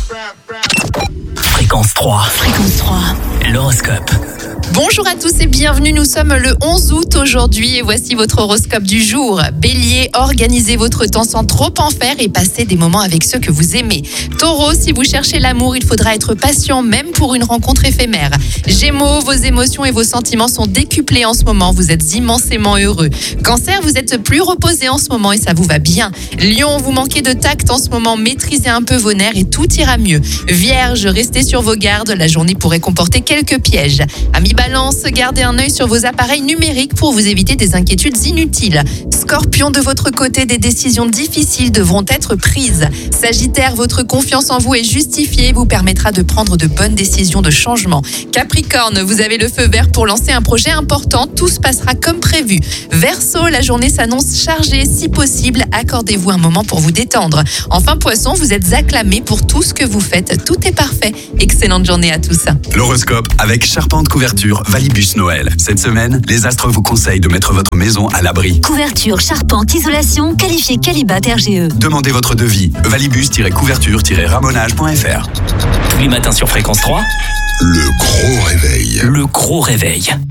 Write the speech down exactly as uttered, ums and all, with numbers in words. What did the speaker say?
Fréquence trois. Fréquence trois. L'horoscope. Bonjour à tous et bienvenue, nous sommes le onze août aujourd'hui et voici votre horoscope du jour. Bélier, organisez votre temps sans trop en faire et passez des moments avec ceux que vous aimez. Taureau, si vous cherchez l'amour, il faudra être patient même pour une rencontre éphémère. Gémeaux, vos émotions et vos sentiments sont décuplés en ce moment, vous êtes immensément heureux. Cancer, vous êtes plus reposé en ce moment et ça vous va bien. Lion, vous manquez de tact en ce moment, maîtrisez un peu vos nerfs et tout ira mieux. Vierge, restez sur vos gardes, la journée pourrait comporter quelques pièges. Amis Balance, gardez un œil sur vos appareils numériques pour vous éviter des inquiétudes inutiles. Scorpion, de votre côté, des décisions difficiles devront être prises. Sagittaire, votre confiance en vous est justifiée et vous permettra de prendre de bonnes décisions de changement. Capricorne, vous avez le feu vert pour lancer un projet important, tout se passera comme prévu. Verseau, la journée s'annonce chargée, si possible, accordez-vous un moment pour vous détendre. Enfin Poisson, vous êtes acclamé pour tout ce que vous faites, tout est parfait. Excellente journée à tous. L'horoscope avec Charpente Couverture Valibus Noël. Cette semaine, les astres vous conseillent de mettre votre maison à l'abri. Couverture, charpente, isolation, qualifié Qualibat R G E. Demandez votre devis. valibus-couverture-ramonage point f r. Tous les matins sur Fréquence trois. Le gros réveil. Le gros réveil.